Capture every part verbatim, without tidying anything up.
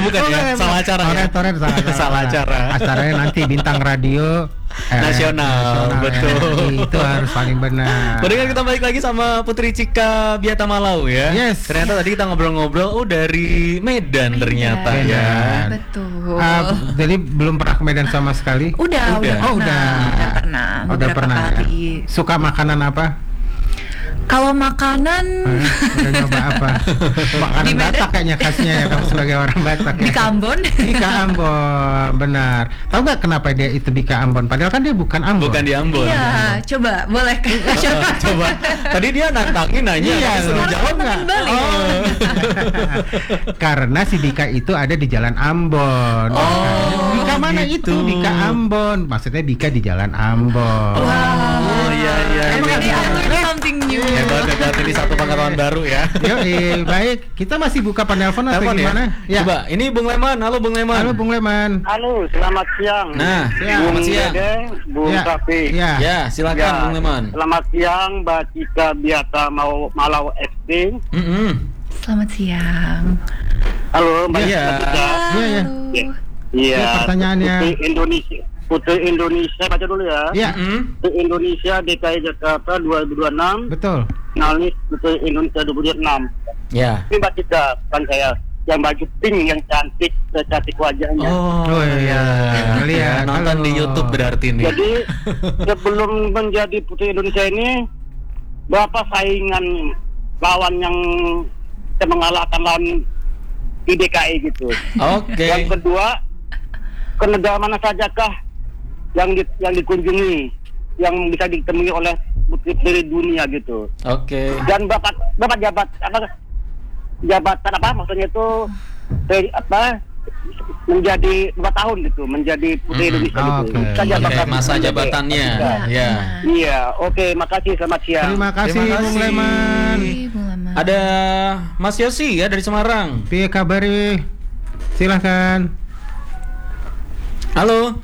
bukan Oh, ya, bukan. salah acara ya. Toret-toret salah acara. Salah acara. Acaranya nanti bintang radio eh, Nasional, betul. R R I, itu harus paling benar. Mendingan kita balik lagi sama Putri Cika Biata Malau ya. Yes. Ternyata tadi kita ngobrol-ngobrol, oh dari Medan ternyata Medan. ya. Betul. Ah, jadi belum pernah ke Medan sama sekali? Udah, Udah. udah, Oh, pernah, udah. udah pernah, Oh, udah beberapa pernah ya. kali. Suka makanan apa? Kalau makanan Eh, udah nyoba apa? Makanan Di Medan? Batak kayaknya khasnya ya kamu sebagai orang Batak ya. di Ambon. Bika Ambon, benar. Tahu nggak kenapa dia itu Bika Ambon? Padahal kan dia bukan Ambon. Bukan di Ambon. Iya, coba boleh kan? Coba. Tadi dia nantangin nanya, Iya, tapi suruh loh. jawab nggak? Balik. Oh. Karena si Bika itu ada di Jalan Ambon. Oh, Bika mana gitu. itu? Bika Ambon. Maksudnya Bika di Jalan Ambon. Oh iya iya. Every iya. day I learn something new. Hebat hebat, ini satu pengetahuan baru ya. Yo, eh, baik. Kita masih buka penelpon atau Telepon ya? gimana? Coba, ini Bung Leman. Halo Bung Leman. Halo Bung Leman. Halo, selamat siang. Nah, Siang. Bung selamat siang. Dede, Bung Ya, Safi. ya. Ya, silakan Ya, Bung Leman. Selamat siang, Mbak Cika Biata mau Malau F C. Mm-mm. Selamat siang. Halo, Mbak Iya. Mbak Cika. Iya, iya. Iya. Ya, pertanyaannya. Putri Indonesia. Putri Indonesia, baca dulu ya. Ya, Mm-mm. Putri Indonesia D K I Jakarta dua ribu dua puluh enam. betul. Finalis Putri Indonesia dua ribu dua puluh enam. Ya. Ini Mbak Cika, kan saya yang baju pink yang cantik, cantik wajahnya. Oh, iya. Lihat, Nonton halo. di YouTube berarti nih. Jadi sebelum menjadi Putri Indonesia ini, berapa saingan lawan yang bisa mengalahkan lawan di D K I gitu. Oke. Yang kedua, ke negara mana sajakah yang di, yang dikunjungi, yang bisa ditemui oleh putri dari dunia gitu. Oke. Dan berapa berapa jabat apa jabatan apa maksudnya itu dari apa menjadi dua tahun gitu menjadi putri Mm-mm. Indonesia gitu. Oke. Bisa Oke, jabatan- masa jabatannya. Iya. Ya. Iya, oke, makasih, selamat siang. Terima kasih Terima Bung kasih. Leman. Ih, Bung Leman. Ada Mas Yosi ya dari Semarang. Piye kabari? Silahkan. Halo.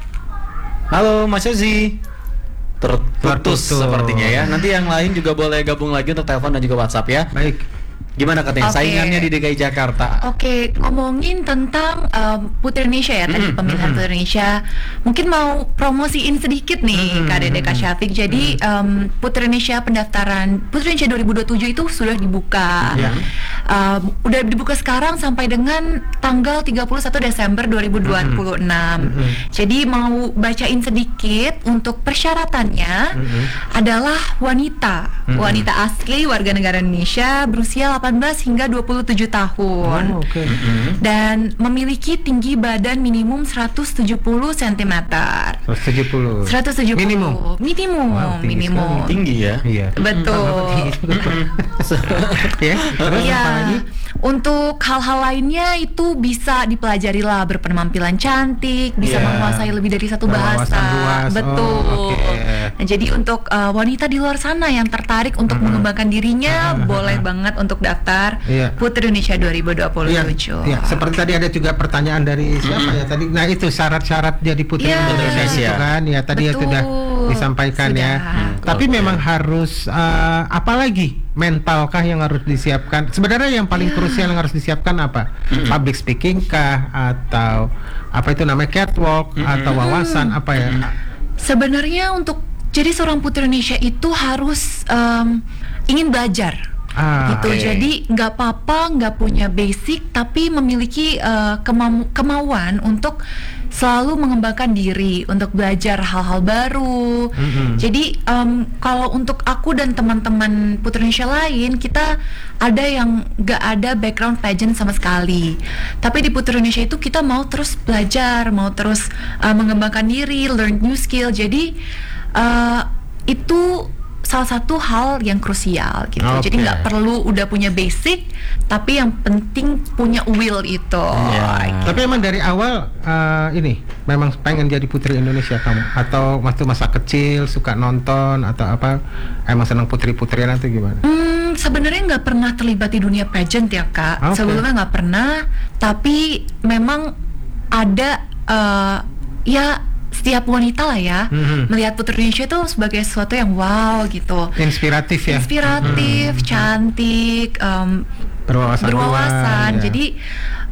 Halo Mas Yosi. Terputus Terputus. sepertinya ya. Nanti yang lain juga boleh gabung lagi untuk telepon dan juga WhatsApp ya. Baik. Gimana katanya Oke. saingannya di D K I Jakarta? Oke, ngomongin tentang um, Putri Indonesia ya, tadi Mm-mm, pemilihan mm-mm. Putri Indonesia. Mungkin mau promosiin sedikit nih Kak Dede Kak Syafiq. Jadi um, Putri Indonesia pendaftaran Putri Indonesia dua ribu dua puluh tujuh itu sudah dibuka. Ya. Um, udah dibuka sekarang sampai dengan tanggal tiga puluh satu Desember dua ribu dua puluh enam. Jadi mau bacain sedikit untuk persyaratannya adalah wanita, wanita asli warga negara Indonesia berusia delapan belas hingga dua puluh tujuh tahun. Oh, oke. Dan memiliki tinggi badan minimum seratus tujuh puluh sentimeter. seratus tujuh puluh. seratus tujuh puluh Minimum. Minimum, Wow, tinggi minimum. sekali. Tinggi ya. Iya. Betul. Ya, terus Iya. apa lagi? Untuk hal-hal lainnya itu bisa dipelajari lah, berpenampilan cantik, bisa Iya. menguasai lebih dari satu Berwawasan bahasa. luas. Oh, Betul. oke. Nah, jadi untuk uh, wanita di luar sana yang tertarik untuk mengembangkan dirinya, Mm-mm. boleh banget untuk daftar Iya. Putri Indonesia dua ribu dua puluh Iya, tujuh. iya. Seperti tadi ada juga pertanyaan dari siapa ya tadi. Nah, itu syarat-syarat jadi putri Iya. Indonesia itu Indonesia. kan. Ya, tadi ya Betul. sudah disampaikan ya. Sudah. Hmm, Tapi oke. memang harus uh, apa lagi? Mentalkah yang harus disiapkan? Sebenarnya yang paling Iya. krusial yang harus disiapkan apa? Public speaking kah atau apa itu namanya catwalk atau wawasan apa ya? Sebenarnya untuk jadi seorang Putri Indonesia itu harus um, ingin belajar. Ah, Gitu. oke. Jadi nggak apa-apa nggak punya basic tapi memiliki uh, kemau- kemauan untuk selalu mengembangkan diri, untuk belajar hal-hal baru. Mm-mm. Jadi um, kalau untuk aku dan teman-teman Putri Indonesia lain, kita ada yang nggak ada background pageant sama sekali. Tapi di Putri Indonesia itu kita mau terus belajar, mau terus uh, mengembangkan diri, learn new skill. Jadi uh, itu salah satu hal yang krusial gitu. Oke. Jadi nggak perlu udah punya basic, tapi yang penting punya will itu. Iya. Tapi emang dari awal uh, ini memang pengen jadi putri Indonesia kamu atau waktu masa kecil suka nonton atau apa emang senang putri-putrian atau gimana? Hmm, sebenarnya nggak pernah terlibat di dunia pageant ya kak. Oke. Sebelumnya nggak pernah, tapi memang ada uh, ya setiap wanita lah ya Mhm. melihat Putri Indonesia itu sebagai sesuatu yang wow gitu, Inspiratif ya. inspiratif, cantik, um, Berwawasan. berwawasan. luas, ya. Jadi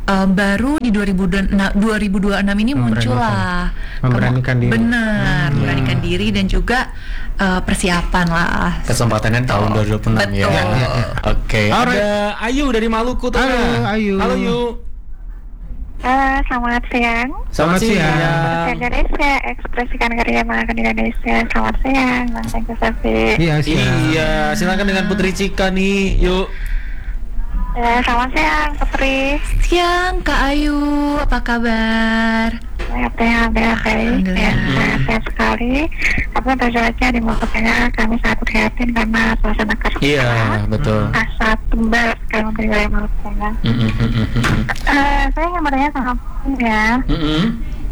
uh, baru di dua ribu dua puluh enam ini muncul lah. Memberanikan diri. Benar, Hmm. memberanikan diri dan juga uh, persiapan lah. Kesempatannya tahun dua ribu dua puluh enam ya. Betul. Ya, ya, ya. Oke. Alright. Ada Ayu dari Maluku tuh. Halo, Ayu. Halo Yu. Eh, selamat siang. Selamat siang. Bahasa Indonesia, ekspresikan karya makan Indonesia. Selamat siang, Bang Tengku Safi. Iya, siap. Iya, silakan dengan Putri Cika nih. Yuk. Eh, selamat siang, Putri. Siang Kak Ayu, apa kabar? Sehat, sehat, sehat, baik. Ya, Alhamdulillah. sehat sekali. Tapi untuk cuaca di Maluku Tengah kami sangat prihatin karena suasana keras. Iya, betul. Asap tebal sekali untuk wilayah Maluku Tengah. Mm, mm, mm, mm, mm. Eh, saya ingin bertanya sama ya. Mm, mm.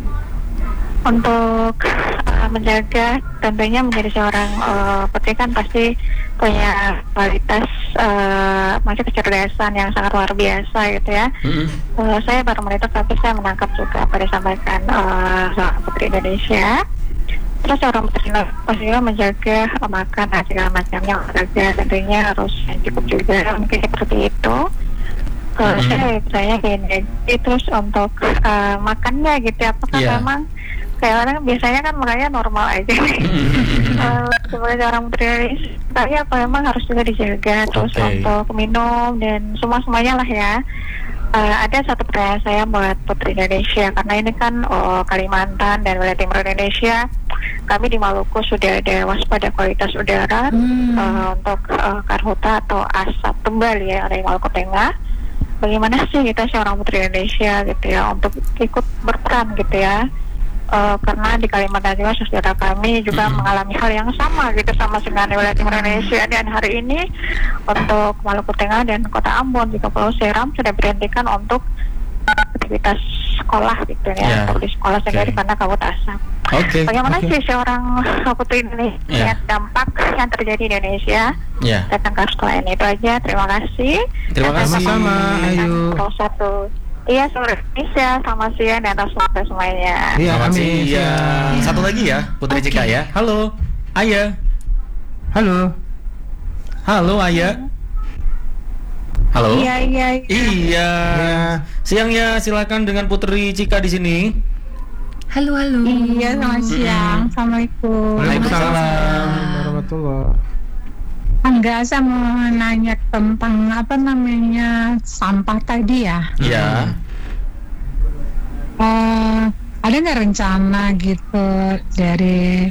Untuk uh, menjaga, tentunya menjadi seorang uh, putri kan pasti punya kualitas uh, masih kecerdasan yang sangat luar biasa gitu ya. Mm, mm. Uh, saya baru monitor tapi saya menangkap juga apa disampaikan uh, seorang putri Indonesia. Terus seorang putri Indonesia pastinya menjaga uh, makan dan segala macamnya, olahraga tentunya harus yang cukup juga, mungkin seperti itu. Uh, Mm-hmm. Saya bertanya gini, terus untuk uh, makannya gitu, apakah Iya. memang kayak orang biasanya kan makanya normal aja nih. uh, sebagai seorang putri Indonesia, tapi apa memang harus juga dijaga. Terus Oke. untuk minum dan semua semuanya lah ya. Uh, ada satu pertanyaan saya buat Putri Indonesia, karena ini kan oh, Kalimantan dan wilayah timur Indonesia, kami di Maluku sudah ada waspada kualitas udara Hmm. uh, untuk uh, karhutla atau asap tebal ya dari Maluku Tengah. Bagaimana sih kita seorang Putri Indonesia gitu ya untuk ikut berperan gitu ya? Uh, karena di Kalimantan juga saudara kami juga Mm-hmm. mengalami hal yang sama gitu sama dengan wilayah timur Indonesia, dan hari ini untuk Maluku Tengah dan Kota Ambon juga Pulau Seram sudah berhentikan untuk aktivitas sekolah gitu ya, Yeah. untuk di sekolah sendiri Okay. karena kabut asap. Oke. Bagaimana Oke. sih seorang Putri Indonesia Yeah. dampak yang terjadi di Indonesia Ya. tentang sekolah ini? Itu aja, terima kasih. Terima Dan kasih. Sama-sama, Ayu. Terus satu. Iya, seluruh Indonesia, selamat siang dan atas waktu semuanya. Iya, Selamat amin. siang. Siap. Satu lagi ya, Putri Oke. Cika ya. Halo, Aya. Halo. Halo, Aya. Halo. Iya, iya, iya. Iya. Iya. Siangnya silakan dengan Putri Cika di sini. Halo, halo. Iya, selamat siang. Assalamualaikum. Waalaikumsalam. Warahmatullahi. Enggak, saya mau nanya tentang apa namanya sampah tadi ya. Iya. Eh, ada nggak rencana gitu dari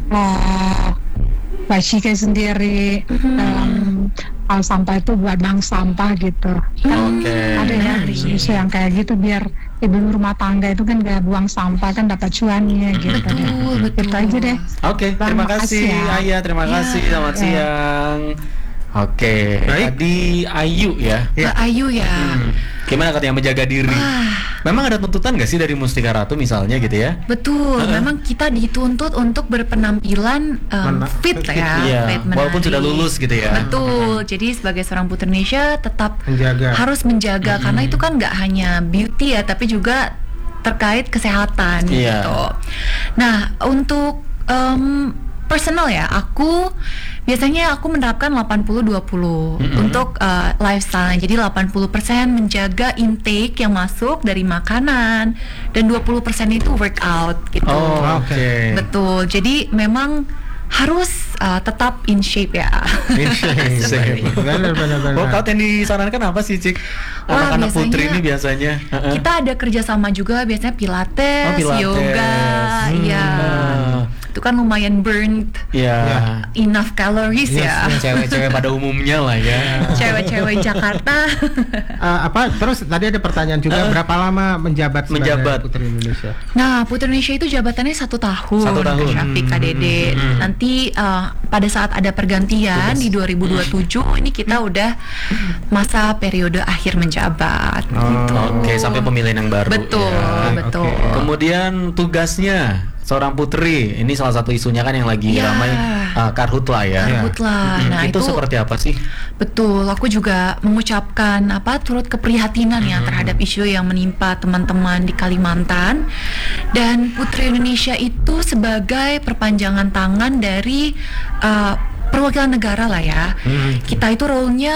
uh, Mbak Shika sendiri dalam hal sampah itu buat bank sampah gitu? Kan Oke. ada ya isu yang kayak gitu biar ibu rumah tangga itu kan nggak buang sampah kan dapat cuannya gitu deh. Betul, betul. Itu aja deh. Oke, Bang, terima makasih kasih ya. Aya, terima Ya. kasih. Selamat Ya. siang. Oke, Baik. tadi Ayu ya. Mbak Ayu ya. Hmm. Gimana katanya menjaga diri? Wah, Memang ada tuntutan gak sih dari Mustika Ratu misalnya gitu ya? betul. Heeh. Memang kita dituntut untuk berpenampilan um, Mena- fit ya, Iya, fit walaupun menari. sudah lulus gitu ya. Betul. Jadi sebagai seorang putri Indonesia tetap Menjaga. harus menjaga karena itu kan nggak hanya beauty ya, tapi juga terkait kesehatan Iya. gitu. Nah, untuk em, personal ya, aku biasanya aku menerapkan delapan puluh dua puluh Mm-mm. untuk uh, lifestyle. Jadi delapan puluh persen menjaga intake yang masuk dari makanan dan dua puluh persen itu workout gitu. Oh, oke. Oke. Betul. Jadi memang harus uh, tetap in shape ya. Shape. Benar, benar, benar. Workout yang disarankan apa sih, Cik? Wah, Anak-anak biasanya- putri ini biasanya. Heeh. Kita ada kerjasama juga biasanya pilates, Oh, pilates. yoga, Hmm. ya. Ah. Itu kan lumayan burn Iya. Ya. enough calories Yes, ya. Cewek-cewek pada umumnya lah ya. Cewek-cewek Jakarta. Eh, apa terus tadi ada pertanyaan juga, Eh. berapa lama menjabat sebagai Menjabat. Putri Indonesia? Nah, Putri Indonesia itu jabatannya satu tahun. Satu tahun. Kak Syafiq, Kak Dede. Hmm. Nanti uh, pada saat ada pergantian di dua ribu dua puluh tujuh ini kita udah masa periode akhir menjabat. Oh. gitu. Oke, sampai pemilihan yang baru. Betul, ya. betul. Oke. Kemudian tugasnya seorang putri, ini salah satu isunya kan yang lagi Ya. ramai, uh, karhutla ya. Karhutla. Hmm, Nah, itu, itu seperti apa sih? betul, aku juga mengucapkan apa turut keprihatinan ya terhadap isu yang menimpa teman-teman di Kalimantan. Dan Putri Indonesia itu sebagai perpanjangan tangan dari uh, perwakilan negara lah ya. Hmm. Kita itu role-nya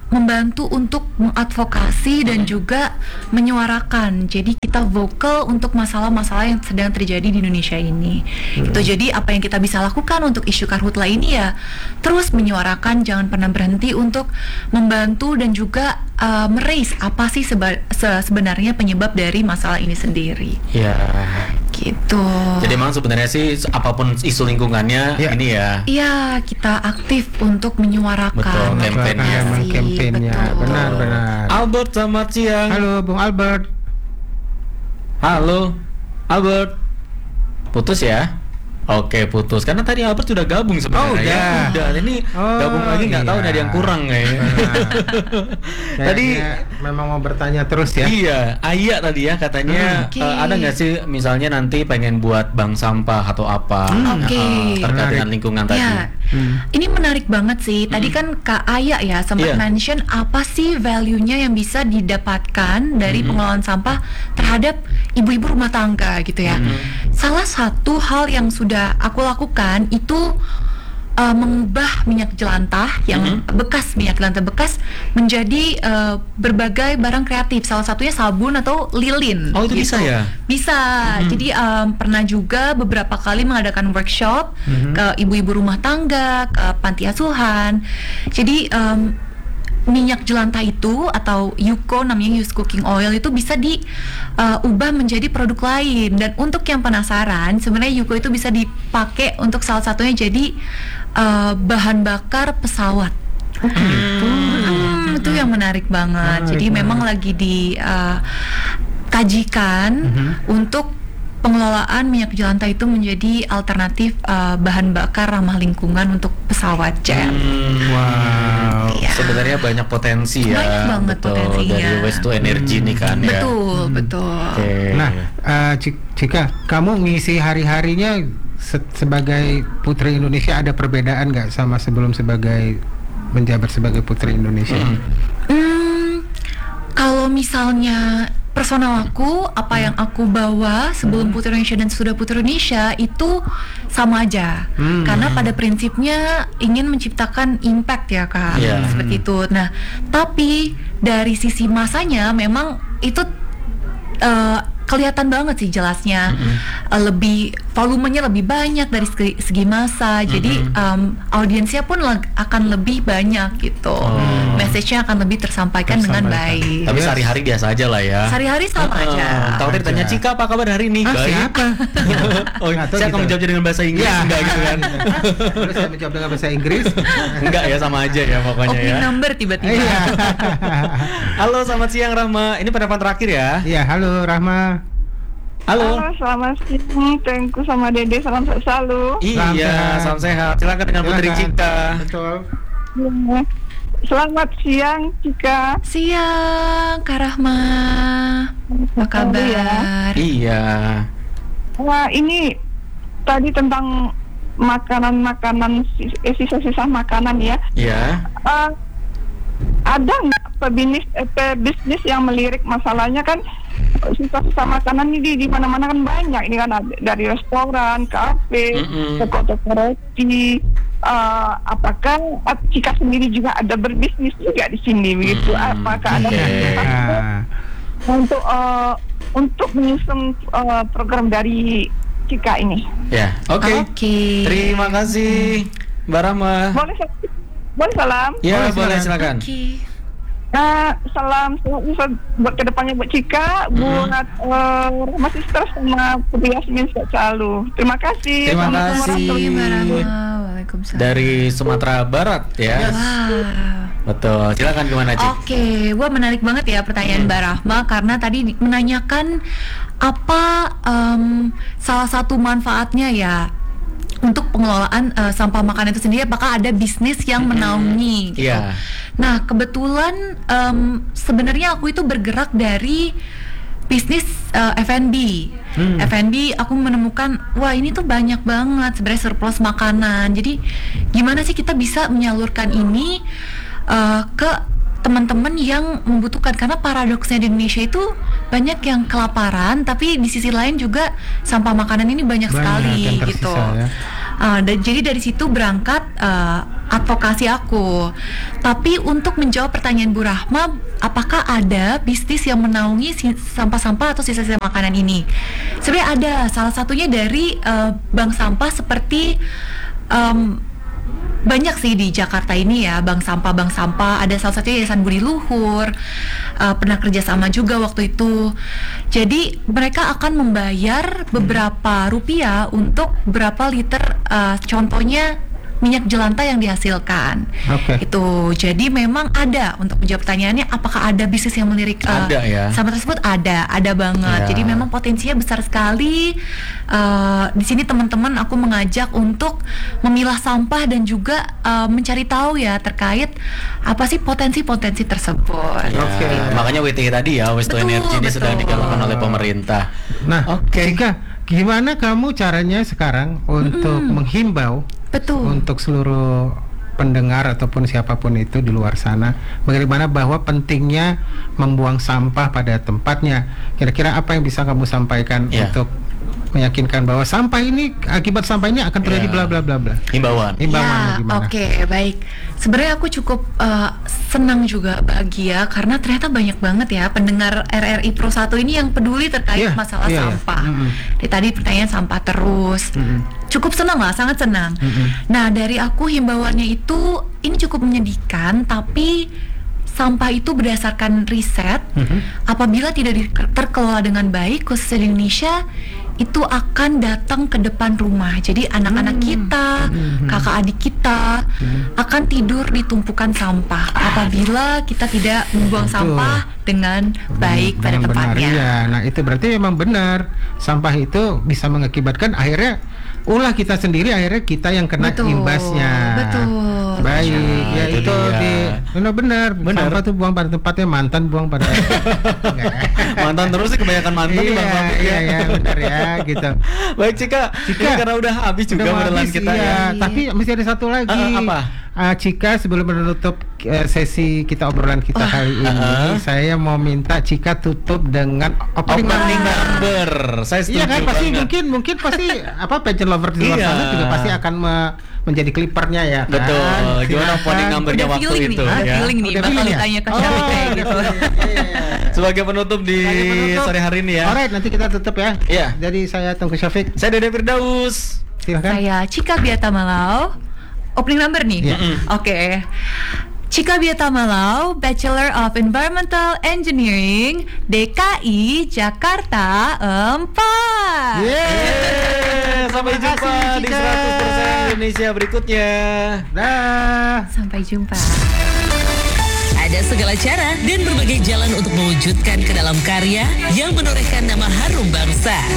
membantu untuk mengadvokasi dan juga menyuarakan. Jadi kita vokal untuk masalah-masalah yang sedang terjadi di Indonesia ini. Hmm. Gitu. Jadi apa yang kita bisa lakukan untuk isu karhutla ini ya terus menyuarakan, jangan pernah berhenti untuk membantu dan juga uh, meraise apa sih seba- se- sebenarnya penyebab dari masalah ini sendiri. Ya. Gitu. Jadi memang sebenarnya sih apapun isu lingkungannya ya. ini ya. Iya, kita aktif untuk menyuarakan. Betul, kampanye. Kampanye. Benar-benar. Albert, selamat siang. Halo, Bung Albert. Halo, Albert. Putus ya? Oke, putus. Karena tadi Albert sudah gabung sebenarnya. Oh, udah. Ya. Udah. Ini Oh, gabung lagi nggak iya. tahu nih ada yang kurang kayaknya. Tadi Kayaknya memang mau bertanya terus ya. iya, Aya tadi ya katanya Hmm, oke. eh, ada nggak sih misalnya nanti pengen buat bank sampah atau apa Hmm, oke. eh, terkait Menarik. dengan lingkungan tadi. Ya, Hmm. ini menarik banget sih. Tadi kan Kak Aya ya sempat Iya. mention apa sih value-nya yang bisa didapatkan dari pengelolaan sampah terhadap ibu-ibu rumah tangga gitu ya. Salah satu hal yang sudah aku lakukan itu uh, mengubah minyak jelantah yang bekas minyak jelantah bekas menjadi uh, berbagai barang kreatif. Salah satunya sabun atau lilin. Oh, itu bisa ya? Bisa. Jadi um, pernah juga beberapa kali mengadakan workshop ke ibu-ibu rumah tangga, ke panti asuhan. Jadi um, minyak jelantah itu atau Yuko, namanya used cooking oil, itu bisa diubah menjadi produk lain. Dan untuk yang penasaran, sebenarnya Yuko itu bisa dipakai untuk salah satunya jadi uh, bahan bakar pesawat. Hmm, itu yang menarik banget. Menarik Jadi banget. memang lagi dikajikan untuk pengelolaan minyak jelantah itu menjadi alternatif uh, bahan bakar ramah lingkungan untuk pesawat jet. Hmm, Wow. Iya. Sebenarnya banyak potensi ya. Banyak banget betul, potensinya. dari waste to energy nih kan ya. Betul, betul. Oke. Nah, eh, Cik- Cika, kamu ngisi hari-harinya se- sebagai Putri Indonesia ada perbedaan nggak sama sebelum sebagai menjabat sebagai Putri Indonesia? Hmm. Hmm, kalau misalnya personal aku, apa yang aku bawa sebelum Putri Indonesia dan sudah Putri Indonesia itu sama aja. Hmm. Karena pada prinsipnya ingin menciptakan impact ya Kak, Iya. seperti itu. Nah, tapi dari sisi masanya memang itu eh, kelihatan banget sih jelasnya. Eh, lebih volumenya lebih banyak dari segi, segi masa. Jadi em, audiensnya pun leg- akan lebih banyak gitu. Oh. Message-nya akan lebih tersampaikan, dengan Tersampaikan. baik. Tapi sehari-hari biasa aja lah ya. Sehari-hari sama Heeh. aja. Tahu tadi tanya Cika apa kabar hari ini? Ah, Baik. siapa? Oh, Nggak tahu saya gitu. akan menjawabnya dengan bahasa Inggris Iya. enggak gitu kan? Terus saya menjawab dengan bahasa Inggris. Enggak ya, sama aja ya pokoknya Opening ya. number tiba-tiba. Iya. Halo, selamat siang Rahma. Ini pendapat terakhir ya. Iya, halo Rahma. Halo. Halo, selamat siang. Tengku sama Dede, salam sehat selalu. Salam Iya, sehat. salam sehat. Silakan dengan Putri Silakan. Cika. Betul. Ya. Selamat siang, Cika. Siang, Kak Rahma. Apa kabar? Iya. Wah, ini tadi tentang makanan-makanan, sis- eh, sisa-sisa makanan ya. Iya. Eh, ada nggak pebisnis, eh, pebisnis yang melirik masalahnya kan? Sisa-sisa makanan ini di mana-mana kan banyak. Ini kan ada dari restoran, kafe, Mm-mm. toko-toko roti. Eh, apakah eh, Cika sendiri juga ada berbisnis juga di sini begitu? Mm, Apakah ada oke. kesempatan Nah, untuk eh, untuk menyusun eh, program dari Cika ini? Ya, oke. Oke. Terima kasih Mbak Rahma. Boleh sa- boleh salam? Ya, Boleh, boleh silakan. silakan. Oke. Nah, salam sehat buat kedepannya buat Cika, buat uh, Rahma Sister sama Putri Yasmin sehat selalu. Terima kasih. Terima Assalamualaikum kasih. warahmatullahi Mbak wabarakatuh. Rahma. Waalaikumsalam. Dari Sumatera Barat ya. Wow. Betul. Silakan gimana, Cik? Oke, wah menarik banget ya pertanyaan Mbak Rahma karena tadi di- menanyakan apa em, salah satu manfaatnya ya untuk pengelolaan eh, sampah makanan itu sendiri, apakah ada bisnis yang menaungi gitu. Iya. Nah, kebetulan em, sebenarnya aku itu bergerak dari bisnis eh, F and B. Hmm. F and B aku menemukan wah ini tuh banyak banget sebenarnya surplus makanan. Jadi gimana sih kita bisa menyalurkan ini eh, ke teman-teman yang membutuhkan, karena paradoksnya di Indonesia itu banyak yang kelaparan tapi di sisi lain juga sampah makanan ini banyak, Banyak sekali yang gitu. tersisa, ya. Uh, dan jadi dari situ berangkat uh, advokasi aku. Tapi untuk menjawab pertanyaan Bu Rahma, apakah ada bisnis yang menaungi si- sampah-sampah atau sisa-sisa makanan ini? Sebenarnya ada. Salah satunya dari uh, bank sampah seperti um, banyak sih di Jakarta ini ya, bank sampah bank sampah. Ada salah satunya Yayasan Budi Luhur, uh, pernah kerjasama juga waktu itu. Jadi mereka akan membayar beberapa rupiah untuk berapa liter, uh, contohnya minyak jelantah yang dihasilkan. Oke. Itu jadi memang ada. Untuk menjawab pertanyaannya, apakah ada bisnis yang melirik uh, Ada ya. sampah tersebut? Ada, ada banget. Ya. Jadi memang potensinya besar sekali. Uh, di sini teman-teman aku mengajak untuk memilah sampah dan juga uh, mencari tahu ya terkait apa sih potensi-potensi tersebut. Ya, Oke. makanya W T H tadi ya, waste to Betul, energy ini betul. sedang digalakkan oleh pemerintah. Nah, Oke. Cika, gimana kamu caranya sekarang untuk menghimbau Betul. untuk seluruh pendengar ataupun siapapun itu di luar sana, bagaimana bahwa pentingnya membuang sampah pada tempatnya? Kira-kira apa yang bisa kamu sampaikan Ya. untuk meyakinkan bahwa sampah ini, akibat sampah ini akan terjadi Ya. bla bla bla bla. Himbauan. Himbauannya Ya, gimana? oke, baik. Sebenarnya aku cukup uh, senang juga, bahagia karena ternyata banyak banget ya pendengar R R I Pro satu ini yang peduli terkait Iya, masalah iya, iya. sampah. Mm-mm. Dari tadi pertanyaan sampah terus. Mm-mm. Cukup senang lah, sangat senang. Mm-mm. Nah, dari aku himbauannya itu ini cukup menyedihkan, tapi sampah itu berdasarkan riset, Mhm. apabila tidak di- terkelola dengan baik, khususnya di Indonesia, itu akan datang ke depan rumah. Jadi anak-anak kita, kakak adik kita akan tidur di tumpukan sampah apabila kita tidak membuang Betul. sampah dengan baik pada Dengan benar, tempatnya. iya. Nah, itu berarti memang benar. Sampah itu bisa mengakibatkan akhirnya ulah kita sendiri, akhirnya kita yang kena Betul, imbasnya. betul. Baik, ya itu itu, dia. di benar-benar Benar. sampah tuh buang pada tempatnya, mantan buang pada Enggak. Mantan terus sih, kebanyakan mantan nih Bang Iya, Taufik iya, ya. iya, benar ya, gitu. Baik Cika, Cika. ini karena udah habis juga Udah mau obrolan habis, kita iya. ya. Tapi masih ada satu lagi. Ah, apa? Ah, Cika, sebelum menutup eh, sesi kita obrolan kita Wah. kali ini, Ah. saya mau minta Cika tutup dengan opening Opening number. number, saya setuju Iya kan, pasti banget. mungkin mungkin pasti apa pageant lover di luar Iya. sana juga pasti akan me- menjadi clippernya ya kan. Betul, gimana Silakan. opening numbernya Udah waktu feeling itu nih, udah ya. feeling nih, Udah bakal feeling ya? ditanya ke Oh, siapa kayak udah gitu. feeling. Iya, iya, iya. Sebagai penutup di Sebagai penutup. sore hari ini ya. Alright, nanti kita tutup ya. Iya. Jadi saya Tengku Syafiq. Saya Dede Firdaus. Silakan. Saya Cika Biata Malau. Opening number nih. Iya. Oke. Cika Biata Malau, Bachelor of Environmental Engineering, D K I Jakarta empat. Yeay, sampai Terima jumpa kasih, di Cika. seratus persen Indonesia berikutnya. Dah. Sampai jumpa. Ada segala cara dan berbagai jalan untuk mewujudkan ke dalam karya yang menorehkan nama harum bangsa.